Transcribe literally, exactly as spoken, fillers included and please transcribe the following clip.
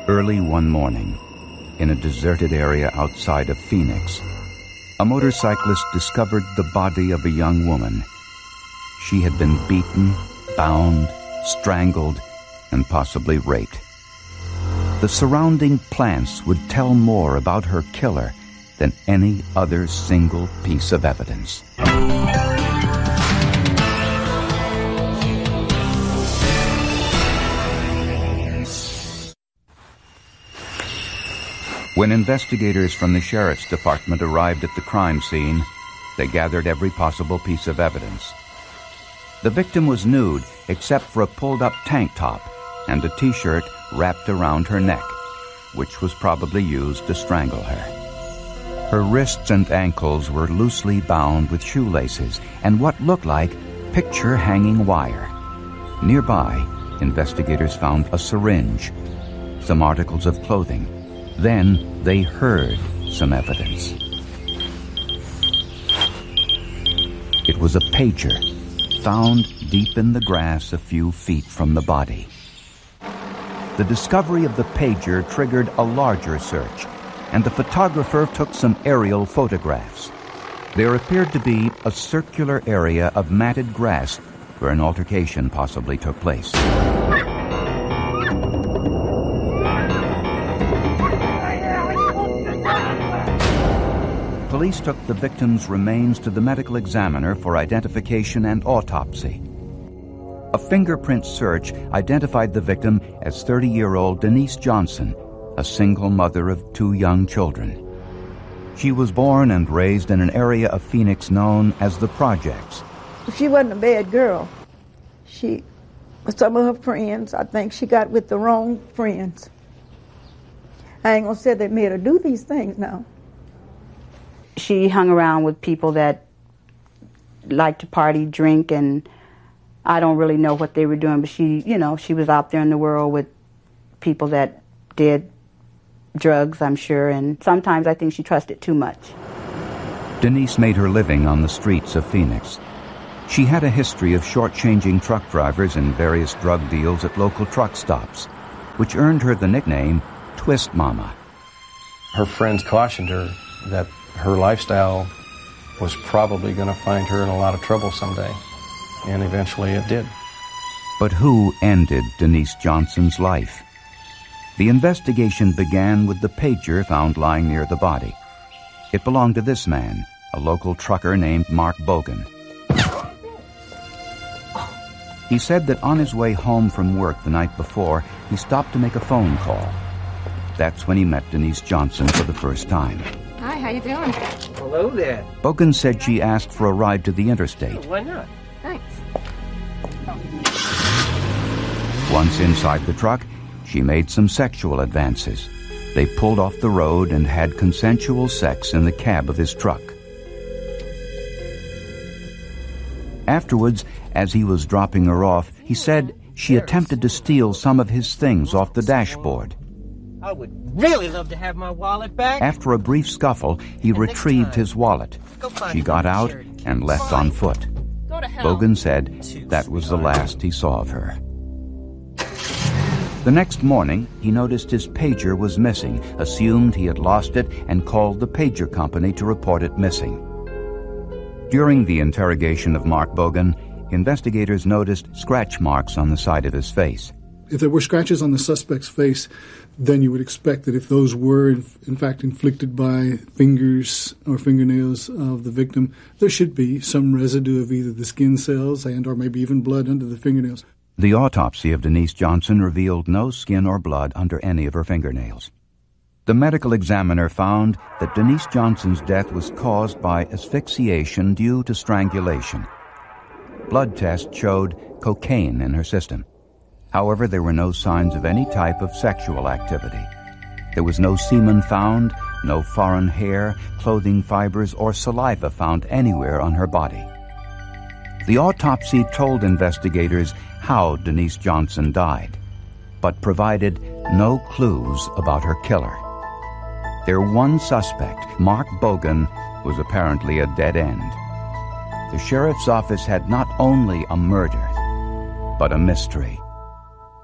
Early one morning, in a deserted area outside of Phoenix, a motorcyclist discovered the body of a young woman. She had been beaten, bound, strangled, and possibly raped. The surrounding plants would tell more about her killer than any other single piece of evidence. When investigators from the sheriff's department arrived at the crime scene, they gathered every possible piece of evidence. The victim was nude except for a pulled-up tank top and a T-shirt wrapped around her neck, which was probably used to strangle her. Her wrists and ankles were loosely bound with shoelaces and what looked like picture-hanging wire. Nearby, investigators found a syringe, some articles of clothing. Then they heard some evidence. It was a pager, found deep in the grass a few feet from the body. The discovery of the pager triggered a larger search, and the photographer took some aerial photographs. There appeared to be a circular area of matted grass where an altercation possibly took place. Police took the victim's remains to the medical examiner for identification and autopsy. A fingerprint search identified the victim as thirty-year-old Denise Johnson, a single mother of two young children. She was born and raised in an area of Phoenix known as the Projects. She wasn't a bad girl. She, some of her friends, I think she got with the wrong friends. I ain't gonna say they made her do these things now. She hung around with people that liked to party, drink, and I don't really know what they were doing, but she, you know, she was out there in the world with people that did drugs, I'm sure, and sometimes I think she trusted too much. Denise made her living on the streets of Phoenix. She had a history of shortchanging truck drivers and various drug deals at local truck stops, which earned her the nickname Twist Mama. Her friends cautioned her that her lifestyle was probably going to find her in a lot of trouble someday, and eventually it did. But who ended Denise Johnson's life? The investigation began with the pager found lying near the body. It belonged to this man, a local trucker named Mark Bogan. He said that on his way home from work the night before, he stopped to make a phone call. That's when he met Denise Johnson for the first time. Hi, how you doing? Hello there. Bogan said she asked for a ride to the interstate. Oh, why not? Thanks. Once inside the truck, she made some sexual advances. They pulled off the road and had consensual sex in the cab of his truck. Afterwards, as he was dropping her off, he said she attempted to steal some of his things off the dashboard. I would really love to have my wallet back. After a brief scuffle, he retrieved his wallet. She got out and left on foot. Bogan said that was the last he saw of her. The next morning, he noticed his pager was missing, assumed he had lost it, and called the pager company to report it missing. During the interrogation of Mark Bogan, investigators noticed scratch marks on the side of his face. If there were scratches on the suspect's face, then you would expect that if those were, in fact, inflicted by fingers or fingernails of the victim, there should be some residue of either the skin cells and or maybe even blood under the fingernails. The autopsy of Denise Johnson revealed no skin or blood under any of her fingernails. The medical examiner found that Denise Johnson's death was caused by asphyxiation due to strangulation. Blood tests showed cocaine in her system. However, there were no signs of any type of sexual activity. There was no semen found, no foreign hair, clothing fibers, or saliva found anywhere on her body. The autopsy told investigators how Denise Johnson died, but provided no clues about her killer. Their one suspect, Mark Bogan, was apparently a dead end. The sheriff's office had not only a murder, but a mystery.